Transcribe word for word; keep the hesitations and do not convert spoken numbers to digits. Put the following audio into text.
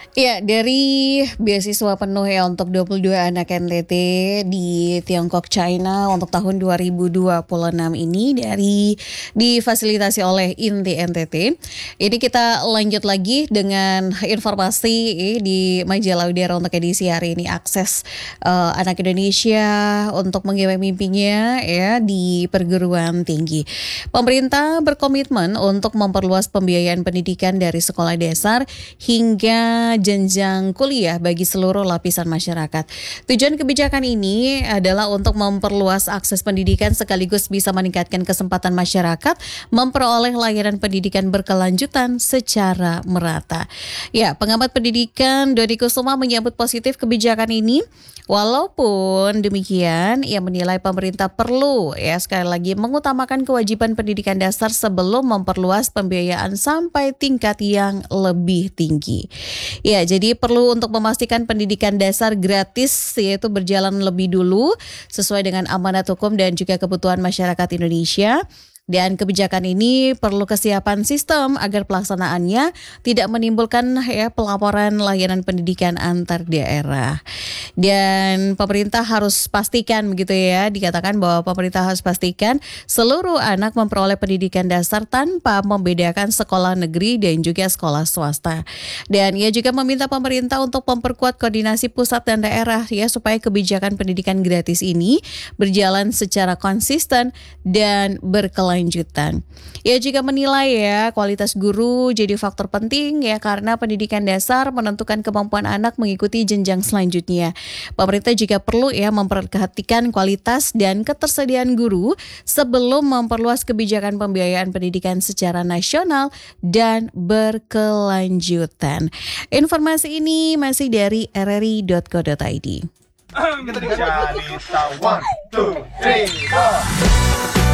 Iya, dari beasiswa penuh ya untuk dua puluh dua anak N T T di Tiongkok, China untuk tahun dua ribu dua puluh enam ini dari difasilitasi oleh Inti N T T. Ini kita lanjut lagi dengan informasi di Majalah Udara untuk edisi hari ini, akses eh, anak Indonesia untuk menggapai mimpinya ya di perguruan tinggi. Pemerintah berkomitmen untuk memperluas pembiayaan pendidikan dari sekolah dasar hingga jenjang kuliah bagi seluruh lapisan masyarakat. Tujuan kebijakan ini adalah untuk memperluas akses pendidikan sekaligus bisa meningkatkan kesempatan masyarakat memperoleh layanan pendidikan berkelanjutan secara merata. Ya, pengamat pendidikan Doni Kusuma menyambut positif kebijakan ini. Walaupun demikian, ia menilai pemerintah perlu ya sekali lagi mengutamakan kewajiban pendidikan dasar sebelum memperluas pembiayaan sampai tingkat yang lebih tinggi. Ya, jadi perlu untuk memastikan pendidikan dasar gratis yaitu berjalan lebih dulu sesuai dengan amanat hukum dan juga kebutuhan masyarakat Indonesia. Dan kebijakan ini perlu kesiapan sistem agar pelaksanaannya tidak menimbulkan ya pelaporan layanan pendidikan antar daerah. Dan pemerintah harus pastikan begitu ya, dikatakan bahwa pemerintah harus pastikan seluruh anak memperoleh pendidikan dasar tanpa membedakan sekolah negeri dan juga sekolah swasta. Dan ia juga meminta pemerintah untuk memperkuat koordinasi pusat dan daerah ya supaya kebijakan pendidikan gratis ini berjalan secara konsisten dan berkelanjutan. Lanjutan. Ia juga menilai ya kualitas guru jadi faktor penting ya karena pendidikan dasar menentukan kemampuan anak mengikuti jenjang selanjutnya. Pemerintah juga perlu ya memperhatikan kualitas dan ketersediaan guru sebelum memperluas kebijakan pembiayaan pendidikan secara nasional dan berkelanjutan. Informasi ini masih dari r r i dot co dot i d. Kita jadi one, two, three, four.